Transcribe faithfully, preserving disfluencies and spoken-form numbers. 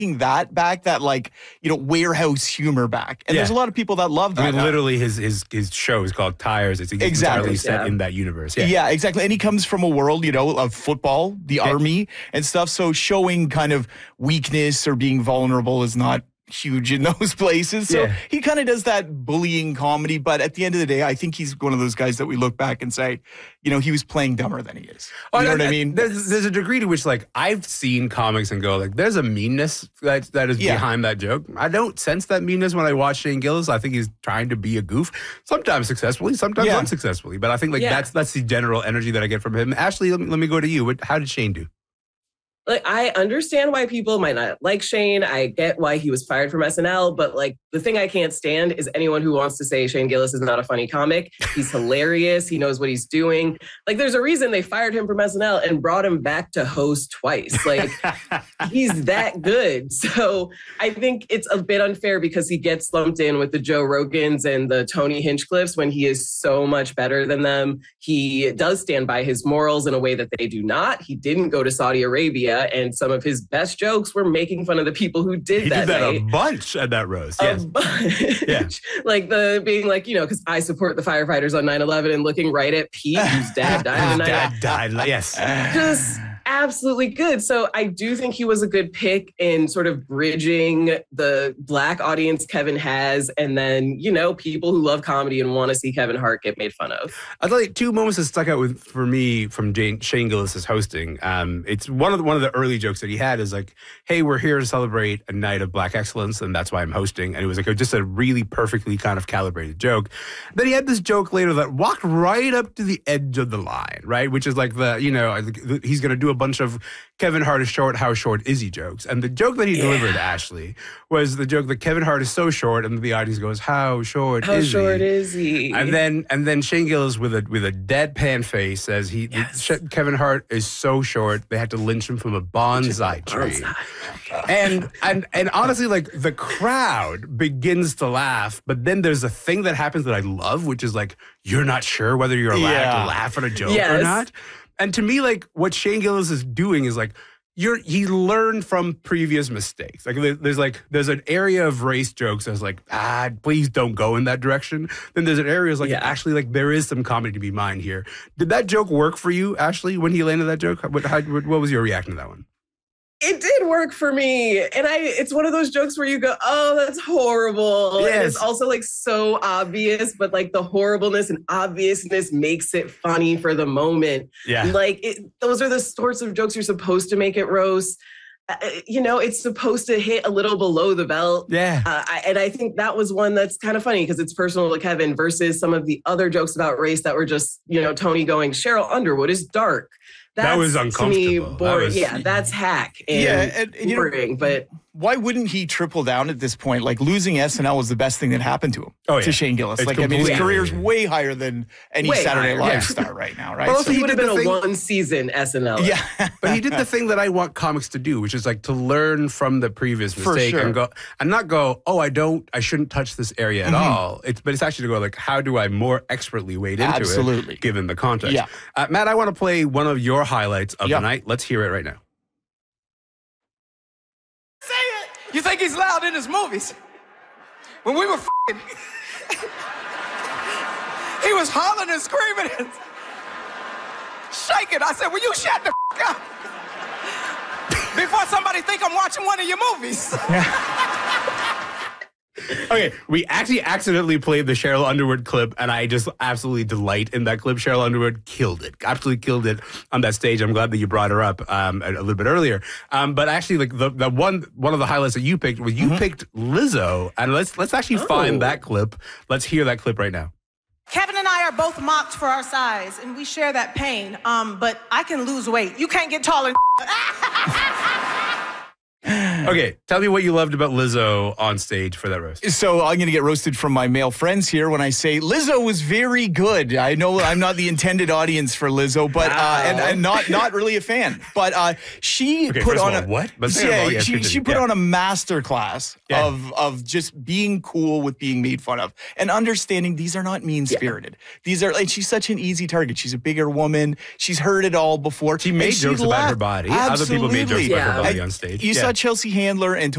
that back, that like, you know, warehouse humor back. And yeah. there's a lot of people that love that. I mean, literally his his his show is called Tires. It's exactly set yeah. in that universe. Yeah. yeah, exactly. And he comes from a world, you know, of football, the yeah. army and stuff. So showing kind of weakness or being vulnerable is not huge in those places. So yeah. he kind of does that bullying comedy. But at the end of the day, I think he's one of those guys that we look back and say, you know, he was playing dumber than he is. You oh, know that, what I mean? There's, there's a degree to which, like, I've seen comics and go, like, there's a meanness that, that is yeah. behind that joke. I don't sense that meanness when I watch Shane Gillis. I think he's trying to be a goof, sometimes successfully, sometimes yeah. unsuccessfully. But I think, like, yeah. that's that's the general energy that I get from him. Ashley, let me, let me go to you. What, how did Shane do? Like, I understand why people might not like Shane. I get why he was fired from S N L. But, like, the thing I can't stand is anyone who wants to say Shane Gillis is not a funny comic. He's hilarious. He knows what he's doing. Like, there's a reason they fired him from S N L and brought him back to host twice. Like, he's that good. So I think it's a bit unfair because he gets lumped in with the Joe Rogans and the Tony Hinchcliffes when he is so much better than them. He does stand by his morals in a way that they do not. He didn't go to Saudi Arabia. And some of his best jokes were making fun of the people who did he that. He did that night. a bunch at that roast. A Yes. bunch. Yeah. Like the being like, you know, because I support the firefighters on nine eleven and looking right at Pete, whose dad died. His dad died. Yes. Just absolutely good. So I do think he was a good pick in sort of bridging the Black audience Kevin has, and then, you know, people who love comedy and want to see Kevin Hart get made fun of. I'll tell you two moments that stuck out with for me from Jane, Shane Gillis' hosting. Um, it's one of the, one of the early jokes that he had is like, "Hey, we're here to celebrate a night of Black excellence, and that's why I'm hosting." And it was like just a really perfectly kind of calibrated joke. Then he had this joke later that walked right up to the edge of the line, right? Which is like the, you know, he's going to do a bunch of Kevin Hart is short, how short is he jokes. And the joke that he yeah. delivered, Ashley, was the joke that Kevin Hart is so short, and the audience goes, how short how is he? How short is he? And then and then Shane Gillis with a with a deadpan face says he yes. Kevin Hart is so short they had to lynch him from a bonsai tree. and and and honestly, like, the crowd begins to laugh, but then there's a thing that happens that I love, which is like, you're not sure whether you're allowed yeah. to laugh at a joke yes. or not. And to me, like, what Shane Gillis is doing is like, you're he learned from previous mistakes. Like, there's like there's an area of race jokes that's like, ah, please don't go in that direction. Then there's an area that's like, yeah. actually, like, there is some comedy to be mined here. Did that joke work for you, Ashley, when he landed that joke? What, how, what was your reaction to that one? It did work for me. And I it's one of those jokes where you go, oh, that's horrible. Yes. And it's also like so obvious, but like the horribleness and obviousness makes it funny for the moment. Yeah. Like it, those are the sorts of jokes you're supposed to make it roast. Uh, you know, it's supposed to hit a little below the belt. Yeah. Uh, I, and I think that was one that's kind of funny because it's personal to Kevin versus some of the other jokes about race that were just, you know, Tony going, Cheryl Underwood is dark. That's, that was uncomfortable. To me, boring. That was, yeah, that's hack. And yeah, and, and you boring, know, but why wouldn't he triple down at this point? Like, losing S N L was the best thing that happened to him. Oh, yeah. To Shane Gillis. It's like, I mean, his completely- career's way higher than any Way Saturday higher, Live yeah. star right now, right? But also he he would have did been the a thing- one season S N L. yeah. But he did the thing that I want comics to do, which is like to learn from the previous For mistake sure. and go and not go, oh, I don't, I shouldn't touch this area at Mm-hmm. all. It's but it's actually to go like, how do I more expertly wade into Absolutely. it, given the context? Yeah. Uh, Matt, I want to play one of your highlights of Yeah. the night. Let's hear it right now. Say it. You think he's loud in his movies? When we were f***ing, he was hollering and screaming and shaking. I said, will you shut the f*** up? Before somebody think I'm watching one of your movies. Okay, we actually accidentally played the Cheryl Underwood clip, and I just absolutely delight in that clip. Cheryl Underwood killed it, absolutely killed it on that stage. I'm glad that you brought her up um, a, a little bit earlier. Um, but actually, like the, the one one of the highlights that you picked was you mm-hmm. picked Lizzo, and let's let's actually oh. find that clip. Let's hear that clip right now. Kevin and I are both mocked for our size, and we share that pain. Um, but I can lose weight. You can't get taller. Okay, tell me what you loved about Lizzo on stage for that roast. So I'm going to get roasted from my male friends here when I say Lizzo was very good. I know I'm not the intended audience for Lizzo, but wow. uh, and, and not not really a fan. But uh, she okay, put on all, a what? But yeah, yeah, she, she put yeah. on a master class yeah. of of just being cool with being made fun of and understanding these are not mean spirited. Yeah. These are like she's such an easy target. She's a bigger woman. She's heard it all before. She made jokes she about her body. Absolutely. Other people made jokes yeah. about her body I, on stage. You yeah. saw Chelsea Handler and